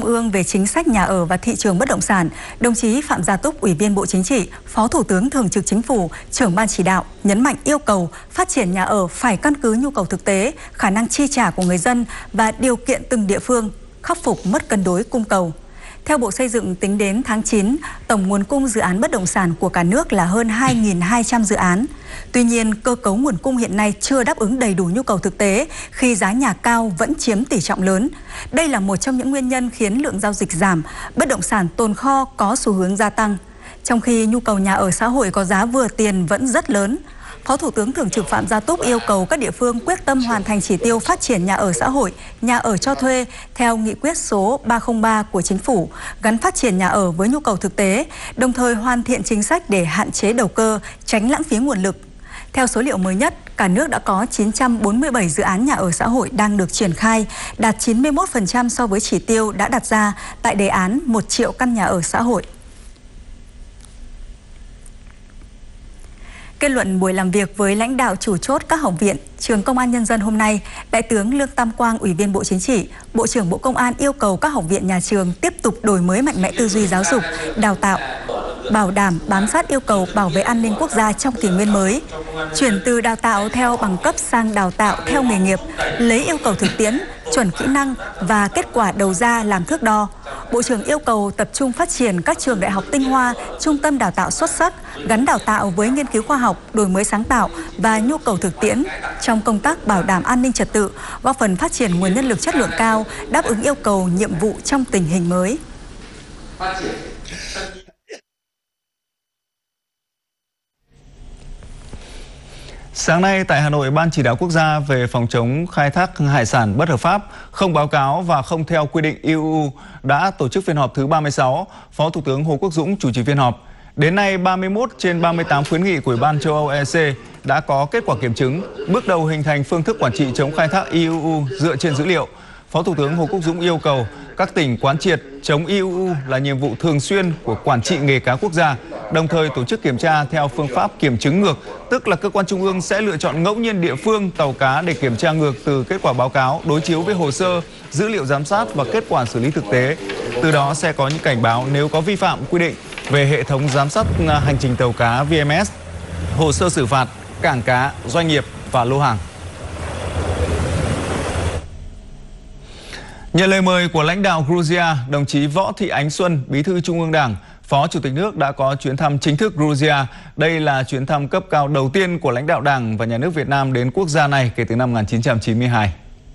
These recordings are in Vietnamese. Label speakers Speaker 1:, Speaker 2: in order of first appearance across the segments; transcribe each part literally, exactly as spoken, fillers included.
Speaker 1: ương về chính sách nhà ở và thị trường bất động sản, đồng chí Phạm Gia Túc, Ủy viên Bộ Chính trị, Phó Thủ tướng Thường trực Chính phủ, Trưởng Ban Chỉ đạo nhấn mạnh yêu cầu phát triển nhà ở phải căn cứ nhu cầu thực tế, khả năng chi trả của người dân và điều kiện từng địa phương, khắc phục mất cân đối cung cầu. Theo Bộ Xây dựng, tính đến tháng chín, tổng nguồn cung dự án bất động sản của cả nước là hơn hai nghìn hai trăm dự án. Tuy nhiên, cơ cấu nguồn cung hiện nay chưa đáp ứng đầy đủ nhu cầu thực tế khi giá nhà cao vẫn chiếm tỷ trọng lớn. Đây là một trong những nguyên nhân khiến lượng giao dịch giảm, bất động sản tồn kho có xu hướng gia tăng. Trong khi nhu cầu nhà ở xã hội có giá vừa tiền vẫn rất lớn. Phó Thủ tướng Thường trực Phạm Gia Túc yêu cầu các địa phương quyết tâm hoàn thành chỉ tiêu phát triển nhà ở xã hội, nhà ở cho thuê theo nghị quyết số ba không ba của Chính phủ, gắn phát triển nhà ở với nhu cầu thực tế, đồng thời hoàn thiện chính sách để hạn chế đầu cơ, tránh lãng phí nguồn lực. Theo số liệu mới nhất, cả nước đã có chín trăm bốn mươi bảy dự án nhà ở xã hội đang được triển khai, đạt chín mươi mốt phần trăm so với chỉ tiêu đã đặt ra tại đề án một triệu căn nhà ở xã hội. Kết luận buổi làm việc với lãnh đạo chủ chốt các học viện, trường Công an Nhân dân hôm nay, Đại tướng Lương Tam Quang, Ủy viên Bộ Chính trị, Bộ trưởng Bộ Công an yêu cầu các học viện nhà trường tiếp tục đổi mới mạnh mẽ tư duy giáo dục, đào tạo, bảo đảm bám sát yêu cầu bảo vệ an ninh quốc gia trong kỷ nguyên mới, chuyển từ đào tạo theo bằng cấp sang đào tạo theo nghề nghiệp, lấy yêu cầu thực tiễn, chuẩn kỹ năng và kết quả đầu ra làm thước đo. Bộ trưởng yêu cầu tập trung phát triển các trường đại học tinh hoa, trung tâm đào tạo xuất sắc, gắn đào tạo với nghiên cứu khoa học, đổi mới sáng tạo và nhu cầu thực tiễn trong công tác bảo đảm an ninh trật tự, góp phần phát triển nguồn nhân lực chất lượng cao, đáp ứng yêu cầu nhiệm vụ trong tình hình mới.
Speaker 2: Sáng nay tại Hà Nội, Ban Chỉ đạo Quốc gia về phòng chống khai thác hải sản bất hợp pháp, không báo cáo và không theo quy định e u đã tổ chức phiên họp thứ ba mươi sáu. Phó Thủ tướng Hồ Quốc Dũng chủ trì phiên họp. Đến nay, ba mươi mốt trên ba mươi tám khuyến nghị của Ủy ban châu Âu E C đã có kết quả kiểm chứng, bước đầu hình thành phương thức quản trị chống khai thác e u dựa trên dữ liệu. Phó Thủ tướng Hồ Quốc Dũng yêu cầu các tỉnh quán triệt chống e u là nhiệm vụ thường xuyên của quản trị nghề cá quốc gia, đồng thời tổ chức kiểm tra theo phương pháp kiểm chứng ngược, tức là cơ quan trung ương sẽ lựa chọn ngẫu nhiên địa phương, tàu cá để kiểm tra ngược từ kết quả báo cáo, đối chiếu với hồ sơ, dữ liệu giám sát và kết quả xử lý thực tế. Từ đó sẽ có những cảnh báo nếu có vi phạm quy định về hệ thống giám sát hành trình tàu cá V M S, hồ sơ xử phạt, cảng cá, doanh nghiệp và lô hàng. Nhận lời mời của lãnh đạo Georgia, đồng chí Võ Thị Ánh Xuân, Bí thư Trung ương Đảng, Phó Chủ tịch nước đã có chuyến thăm chính thức Georgia. Đây là chuyến thăm cấp cao đầu tiên của lãnh đạo Đảng và Nhà nước Việt Nam đến quốc gia này kể từ năm một nghìn chín trăm chín mươi hai.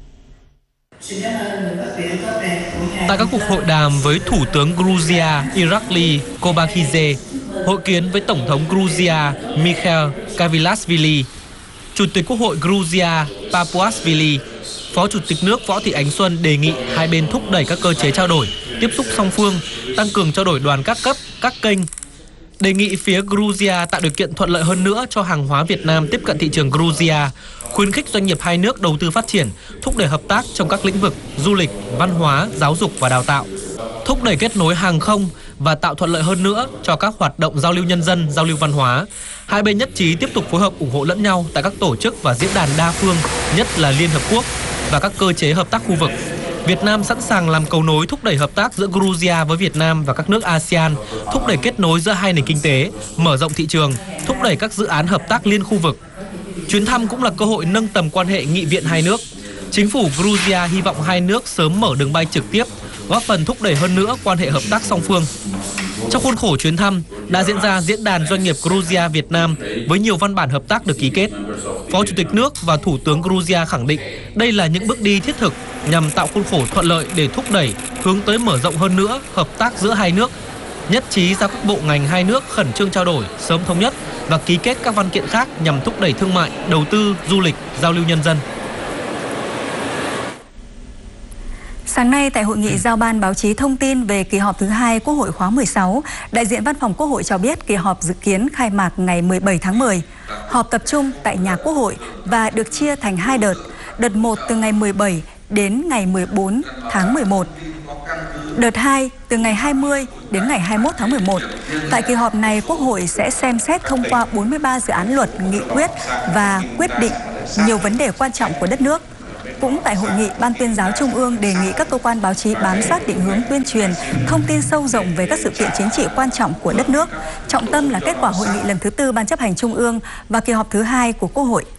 Speaker 3: Tại các cuộc hội đàm với Thủ tướng Georgia Irakli Kobakhidze, hội kiến với Tổng thống Georgia Mikhail Kavilasvili, Chủ tịch Quốc hội Georgia Papuashvili, Phó Chủ tịch nước Võ Thị Ánh Xuân đề nghị hai bên thúc đẩy các cơ chế trao đổi, tiếp xúc song phương, tăng cường trao đổi đoàn các cấp, các kênh. Đề nghị phía Georgia tạo điều kiện thuận lợi hơn nữa cho hàng hóa Việt Nam tiếp cận thị trường Georgia, khuyến khích doanh nghiệp hai nước đầu tư phát triển, thúc đẩy hợp tác trong các lĩnh vực du lịch, văn hóa, giáo dục và đào tạo, thúc đẩy kết nối hàng không và tạo thuận lợi hơn nữa cho các hoạt động giao lưu nhân dân, giao lưu văn hóa. Hai bên nhất trí tiếp tục phối hợp ủng hộ lẫn nhau tại các tổ chức và diễn đàn đa phương, nhất là Liên Hợp Quốc và các cơ chế hợp tác khu vực. Việt Nam sẵn sàng làm cầu nối thúc đẩy hợp tác giữa Georgia với Việt Nam và các nước a sê an, thúc đẩy kết nối giữa hai nền kinh tế, mở rộng thị trường, thúc đẩy các dự án hợp tác liên khu vực. Chuyến thăm cũng là cơ hội nâng tầm quan hệ nghị viện hai nước. Chính phủ Georgia hy vọng hai nước sớm mở đường bay trực tiếp, góp phần thúc đẩy hơn nữa quan hệ hợp tác song phương. Trong khuôn khổ chuyến thăm đã diễn ra diễn đàn doanh nghiệp Georgia Việt Nam với nhiều văn bản hợp tác được ký kết. Phó Chủ tịch nước và Thủ tướng Georgia khẳng định đây là những bước đi thiết thực nhằm tạo khuôn khổ thuận lợi để thúc đẩy, hướng tới mở rộng hơn nữa hợp tác giữa hai nước. Nhất trí giao các bộ ngành hai nước khẩn trương trao đổi, sớm thống nhất và ký kết các văn kiện khác nhằm thúc đẩy thương mại, đầu tư, du lịch, giao lưu nhân dân.
Speaker 1: Sáng nay tại hội nghị giao ban báo chí thông tin về kỳ họp thứ hai Quốc hội khóa mười sáu, đại diện Văn phòng Quốc hội cho biết kỳ họp dự kiến khai mạc ngày mười bảy tháng mười. Họp tập trung tại nhà Quốc hội và được chia thành hai đợt. Đợt một từ ngày mười bảy đến ngày mười bốn tháng mười một. Đợt hai từ ngày hai mươi đến ngày hai mươi mốt tháng mười một. Tại kỳ họp này, Quốc hội sẽ xem xét thông qua bốn mươi ba dự án luật, nghị quyết và quyết định nhiều vấn đề quan trọng của đất nước. Cũng tại hội nghị, Ban Tuyên giáo Trung ương đề nghị các cơ quan báo chí bám sát định hướng tuyên truyền, thông tin sâu rộng về các sự kiện chính trị quan trọng của đất nước. Trọng tâm là kết quả hội nghị lần thứ tư Ban chấp hành Trung ương và kỳ họp thứ hai của Quốc hội.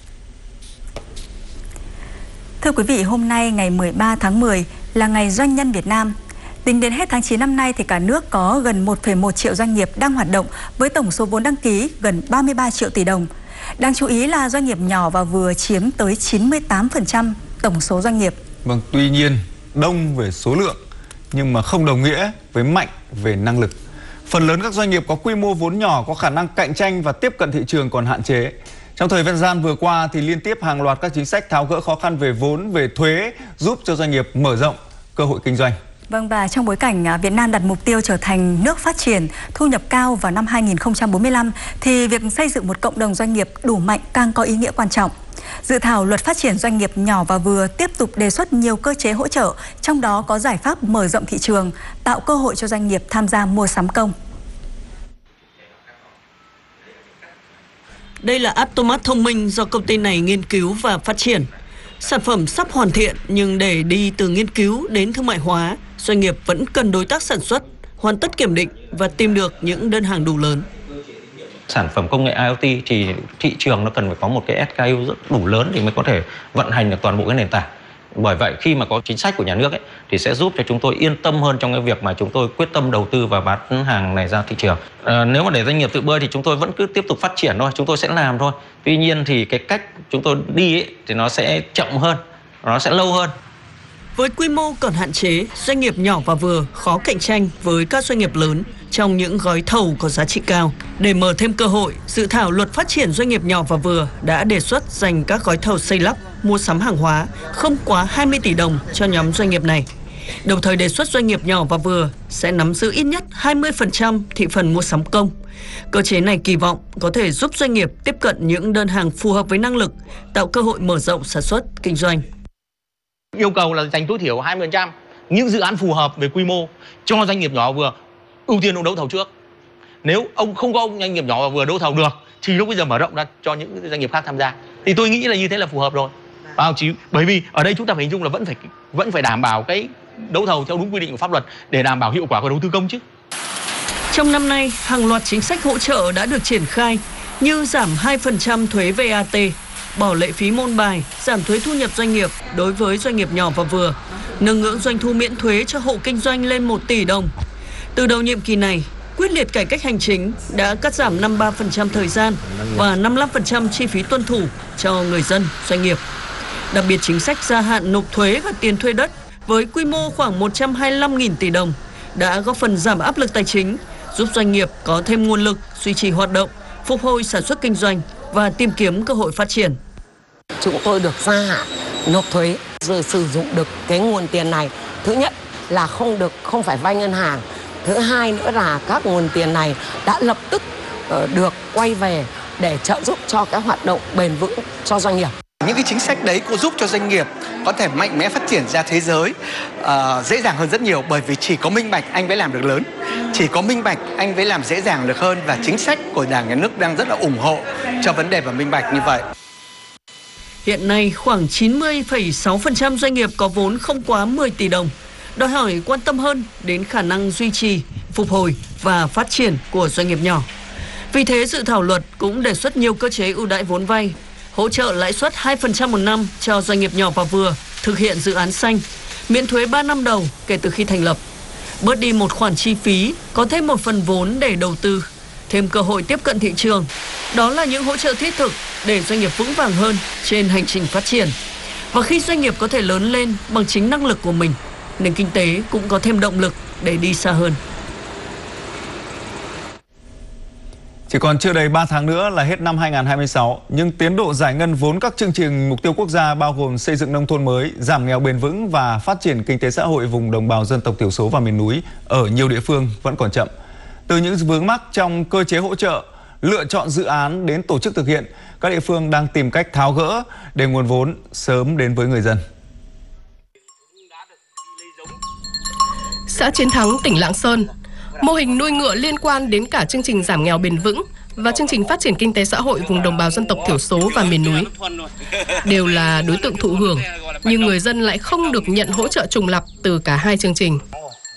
Speaker 1: Thưa quý vị, hôm nay ngày mười ba tháng mười là ngày Doanh nhân Việt Nam. Tính đến hết tháng chín năm nay thì cả nước có gần một phẩy một triệu doanh nghiệp đang hoạt động với tổng số vốn đăng ký gần ba mươi ba triệu tỷ đồng. Đáng chú ý là doanh nghiệp nhỏ và vừa chiếm tới chín mươi tám phần trăm tổng số doanh nghiệp.
Speaker 2: Vâng, tuy nhiên đông về số lượng nhưng mà không đồng nghĩa với mạnh về năng lực. Phần lớn các doanh nghiệp có quy mô vốn nhỏ, có khả năng cạnh tranh và tiếp cận thị trường còn hạn chế. Trong thời gian vừa qua thì liên tiếp hàng loạt các chính sách tháo gỡ khó khăn về vốn, về thuế giúp cho doanh nghiệp mở rộng cơ hội kinh doanh.
Speaker 1: Vâng, và trong bối cảnh Việt Nam đặt mục tiêu trở thành nước phát triển, thu nhập cao vào năm hai nghìn không trăm bốn mươi lăm, thì việc xây dựng một cộng đồng doanh nghiệp đủ mạnh càng có ý nghĩa quan trọng. Dự thảo luật phát triển doanh nghiệp nhỏ và vừa tiếp tục đề xuất nhiều cơ chế hỗ trợ, trong đó có giải pháp mở rộng thị trường, tạo cơ hội cho doanh nghiệp tham gia mua sắm công.
Speaker 4: Đây là Aptomat thông minh do công ty này nghiên cứu và phát triển. Sản phẩm sắp hoàn thiện nhưng để đi từ nghiên cứu đến thương mại hóa, doanh nghiệp vẫn cần đối tác sản xuất, hoàn tất kiểm định và tìm được những đơn hàng đủ lớn.
Speaker 5: Sản phẩm công nghệ IoT thì thị trường nó cần phải có một cái ét ca u rất đủ lớn thì mới có thể vận hành được toàn bộ cái nền tảng. Bởi vậy khi mà có chính sách của nhà nước ấy, thì sẽ giúp cho chúng tôi yên tâm hơn trong cái việc mà chúng tôi quyết tâm đầu tư và bán hàng này ra thị trường. À, nếu mà để doanh nghiệp tự bơi thì chúng tôi vẫn cứ tiếp tục phát triển thôi, chúng tôi sẽ làm thôi. Tuy nhiên thì cái cách chúng tôi đi ấy, thì nó sẽ chậm hơn, nó sẽ lâu hơn.
Speaker 4: Với quy mô còn hạn chế, doanh nghiệp nhỏ và vừa khó cạnh tranh với các doanh nghiệp lớn trong những gói thầu có giá trị cao. Để mở thêm cơ hội, dự thảo luật phát triển doanh nghiệp nhỏ và vừa đã đề xuất dành các gói thầu xây lắp, mua sắm hàng hóa không quá hai mươi tỷ đồng cho nhóm doanh nghiệp này. Đồng thời đề xuất doanh nghiệp nhỏ và vừa sẽ nắm giữ ít nhất hai mươi phần trăm thị phần mua sắm công. Cơ chế này kỳ vọng có thể giúp doanh nghiệp tiếp cận những đơn hàng phù hợp với năng lực, tạo cơ hội mở rộng sản xuất, kinh doanh.
Speaker 6: Yêu cầu là dành tối thiểu hai mươi phần trăm những dự án phù hợp về quy mô cho doanh nghiệp nhỏ và vừa, ưu tiên ông đấu thầu trước. Nếu ông không có doanh nghiệp nhỏ và vừa đấu thầu được thì lúc bây giờ mở rộng ra cho những doanh nghiệp khác tham gia. Thì tôi nghĩ là như thế là phù hợp rồi. Bao chí bởi vì ở đây chúng ta phải hình dung là vẫn phải vẫn phải đảm bảo cái đấu thầu theo đúng quy định của pháp luật để đảm bảo hiệu quả của đầu tư công chứ.
Speaker 4: Trong năm nay, hàng loạt chính sách hỗ trợ đã được triển khai như giảm hai phần trăm thuế vê a tê, bỏ lệ phí môn bài, giảm thuế thu nhập doanh nghiệp đối với doanh nghiệp nhỏ và vừa, nâng ngưỡng doanh thu miễn thuế cho hộ kinh doanh lên một tỷ đồng. Từ đầu nhiệm kỳ này, quyết liệt cải cách hành chính đã cắt giảm năm mươi ba phần trăm thời gian và năm mươi lăm phần trăm chi phí tuân thủ cho người dân, doanh nghiệp. Đặc biệt chính sách gia hạn nộp thuế và tiền thuê đất với quy mô khoảng một trăm hai mươi lăm nghìn tỷ đồng đã góp phần giảm áp lực tài chính, giúp doanh nghiệp có thêm nguồn lực duy trì hoạt động, phục hồi sản xuất kinh doanh và tìm kiếm cơ hội phát triển.
Speaker 7: Chúng tôi được gia hạn nộp thuế rồi sử dụng được cái nguồn tiền này. Thứ nhất là không được không phải vay ngân hàng. Thứ hai nữa là các nguồn tiền này đã lập tức uh, được quay về để trợ giúp cho các hoạt động bền vững cho doanh nghiệp.
Speaker 8: Những cái chính sách đấy có giúp cho doanh nghiệp có thể mạnh mẽ phát triển ra thế giới uh, dễ dàng hơn rất nhiều, bởi vì chỉ có minh bạch anh mới làm được lớn, chỉ có minh bạch anh mới làm dễ dàng được hơn, và chính sách của Đảng, Nhà nước đang rất là ủng hộ cho vấn đề và minh bạch như vậy.
Speaker 4: Hiện nay, khoảng chín mươi phẩy sáu phần trăm doanh nghiệp có vốn không quá mười tỷ đồng, đòi hỏi quan tâm hơn đến khả năng duy trì, phục hồi và phát triển của doanh nghiệp nhỏ. Vì thế, dự thảo luật cũng đề xuất nhiều cơ chế ưu đãi vốn vay, hỗ trợ lãi suất hai phần trăm một năm cho doanh nghiệp nhỏ và vừa thực hiện dự án xanh, miễn thuế ba năm đầu kể từ khi thành lập, bớt đi một khoản chi phí, có thêm một phần vốn để đầu tư, thêm cơ hội tiếp cận thị trường. Đó là những hỗ trợ thiết thực để doanh nghiệp vững vàng hơn trên hành trình phát triển. Và khi doanh nghiệp có thể lớn lên bằng chính năng lực của mình, nền kinh tế cũng có thêm động lực để đi xa hơn.
Speaker 2: Chỉ còn chưa đầy ba tháng nữa là hết năm hai nghìn không trăm hai mươi sáu, nhưng tiến độ giải ngân vốn các chương trình mục tiêu quốc gia bao gồm xây dựng nông thôn mới, giảm nghèo bền vững và phát triển kinh tế xã hội vùng đồng bào dân tộc thiểu số và miền núi ở nhiều địa phương vẫn còn chậm. Từ những vướng mắc trong cơ chế hỗ trợ, lựa chọn dự án đến tổ chức thực hiện, các địa phương đang tìm cách tháo gỡ để nguồn vốn sớm đến với người dân.
Speaker 9: Xã Chiến Thắng, tỉnh Lạng Sơn, mô hình nuôi ngựa liên quan đến cả chương trình giảm nghèo bền vững và chương trình phát triển kinh tế xã hội vùng đồng bào dân tộc thiểu số và miền núi. Đều là đối tượng thụ hưởng, nhưng người dân lại không được nhận hỗ trợ trùng lặp từ cả hai chương trình.